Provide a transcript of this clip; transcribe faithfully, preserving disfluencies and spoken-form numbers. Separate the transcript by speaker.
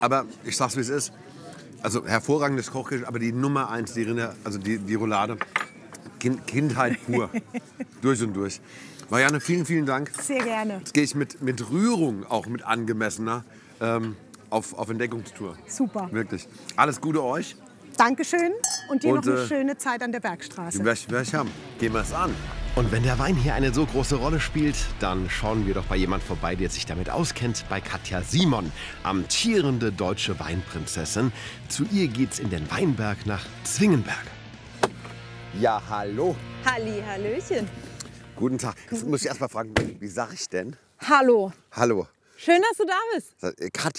Speaker 1: Aber ich sag's, wie es ist. Also hervorragendes Kochgericht, aber die Nummer eins, die Rinder, also die, die Roulade, kind, Kindheit pur. Durch und durch. Marianne, vielen, vielen Dank.
Speaker 2: Sehr gerne.
Speaker 1: Jetzt gehe ich mit, mit Rührung, auch mit angemessener, ähm, auf, auf Entdeckungstour.
Speaker 2: Super.
Speaker 1: Wirklich. Alles Gute euch.
Speaker 2: Dankeschön und dir
Speaker 1: Und,
Speaker 2: noch eine
Speaker 1: äh,
Speaker 2: schöne Zeit an der Bergstraße.
Speaker 1: Die möchte ich haben. Gehen wir es an.
Speaker 3: Und wenn der Wein hier eine so große Rolle spielt, dann schauen wir doch bei jemand vorbei, der sich damit auskennt, bei Katja Simon, amtierende deutsche Weinprinzessin. Zu ihr geht's in den Weinberg nach Zwingenberg.
Speaker 1: Ja, hallo.
Speaker 4: Halli, hallöchen.
Speaker 1: Guten Tag. Jetzt muss ich erst mal fragen, wie sag ich denn?
Speaker 4: Hallo.
Speaker 1: Hallo.
Speaker 4: Schön, dass du da bist.
Speaker 1: Katja.